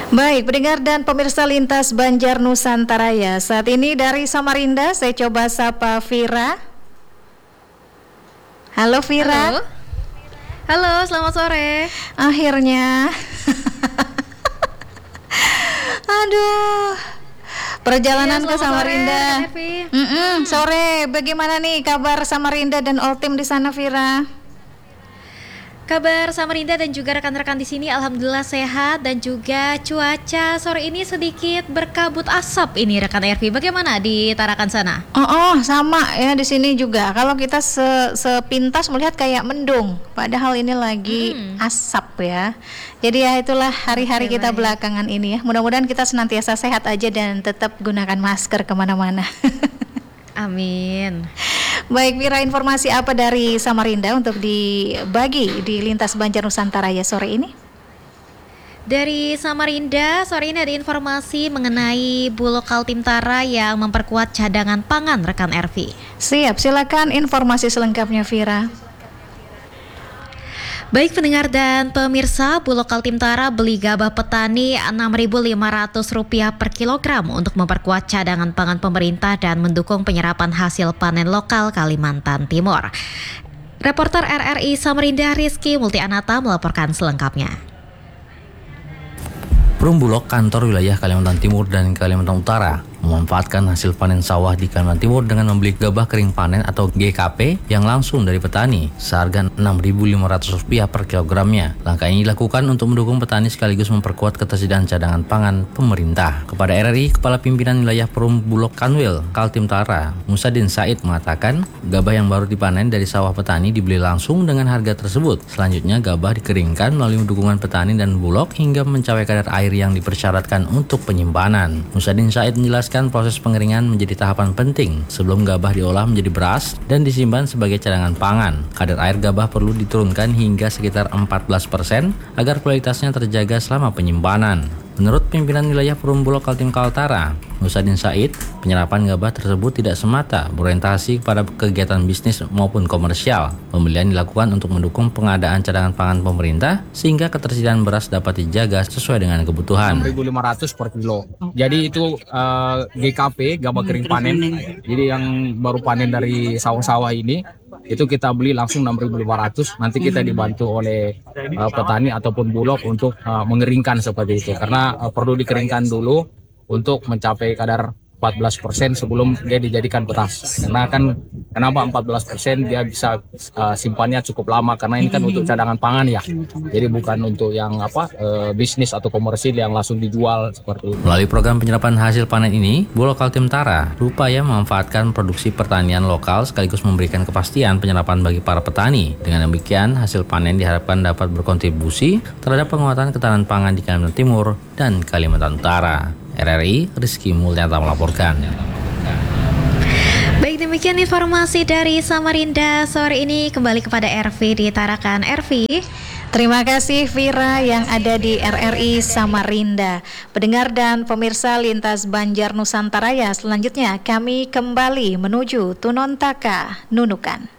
Baik, pendengar dan pemirsa Lintas Banjar Nusantara ya. Saat ini dari Samarinda saya coba sapa Vira. Halo Vira. Halo. Halo, selamat sore. Akhirnya. Aduh. Perjalanan Iya, ke Samarinda. Sore, Sore, bagaimana nih kabar Samarinda dan all team di sana Vira? Kabar Samarinda dan juga rekan-rekan di sini alhamdulillah sehat, dan juga cuaca sore ini sedikit berkabut asap ini rekan RV. Bagaimana di Tarakan sana? Sama ya di sini juga. Kalau kita sepintas melihat kayak mendung, padahal ini lagi asap ya. Jadi ya itulah hari-hari kita belakangan ini ya. Mudah-mudahan kita senantiasa sehat aja dan tetap gunakan masker kemana-mana. Amin. Baik Vira, informasi apa dari Samarinda untuk dibagi di Lintas Banjar Nusantara ya sore ini? Dari Samarinda, sore ini ada informasi mengenai Bulog Kaltim Tara yang memperkuat cadangan pangan rekan RV. Siap, silakan informasi selengkapnya Vira. Baik pendengar dan pemirsa, Bulog Kaltim Tara beli gabah petani Rp6.500 per kilogram untuk memperkuat cadangan pangan pemerintah dan mendukung penyerapan hasil panen lokal Kalimantan Timur. Reporter RRI Samarinda Rizky Multianata melaporkan selengkapnya. Perum Bulog kantor wilayah Kalimantan Timur dan Kalimantan Utara memanfaatkan hasil panen sawah di Kalimantan Timur dengan membeli gabah kering panen atau GKP yang langsung dari petani seharga Rp6.500 per kilogramnya. Langkah ini dilakukan untuk mendukung petani sekaligus memperkuat ketersediaan cadangan pangan pemerintah. Kepada RRI, Kepala Pimpinan Wilayah Perum Bulog Kanwil Kaltim Tara, Musadin Said mengatakan, gabah yang baru dipanen dari sawah petani dibeli langsung dengan harga tersebut. Selanjutnya gabah dikeringkan melalui dukungan petani dan Bulog hingga mencapai kadar air yang dipersyaratkan untuk penyimpanan. Musadin Said menjelaskan proses pengeringan menjadi tahapan penting sebelum gabah diolah menjadi beras dan disimpan sebagai cadangan pangan. Kadar air gabah perlu diturunkan hingga sekitar 14% agar kualitasnya terjaga selama penyimpanan. Menurut pimpinan wilayah Perum Bulog Kaltim Kaltara, Musadin Said, penyerapan gabah tersebut tidak semata berorientasi kepada kegiatan bisnis maupun komersial. Pembelian dilakukan untuk mendukung pengadaan cadangan pangan pemerintah sehingga ketersediaan beras dapat dijaga sesuai dengan kebutuhan. 6.500 per kilo. Jadi itu GKP, gabah kering panen. Jadi yang baru panen dari sawah-sawah ini, itu kita beli langsung 6.500. Nanti kita dibantu oleh petani ataupun Bulog untuk mengeringkan seperti itu. Karena perlu dikeringkan dulu untuk mencapai kadar 14% sebelum dia dijadikan beras. Karena kan kenapa 14% dia bisa simpannya cukup lama, karena ini kan untuk cadangan pangan ya. Jadi bukan untuk yang bisnis atau komersil yang langsung dijual seperti itu. Melalui program penyerapan hasil panen ini, Bulog Kaltim Tara berupaya memanfaatkan produksi pertanian lokal sekaligus memberikan kepastian penyerapan bagi para petani. Dengan demikian, hasil panen diharapkan dapat berkontribusi terhadap penguatan ketahanan pangan di Kalimantan Timur dan Kalimantan Utara. RRI Rizky Multianata melaporkan. Baik, demikian informasi dari Samarinda sore ini. Kembali kepada RV di Tarakan RV. Terima kasih Vira yang ada di RRI Samarinda. Pendengar dan pemirsa Lintas Banjar Nusantara ya, selanjutnya kami kembali menuju Tunontaka, Nunukan.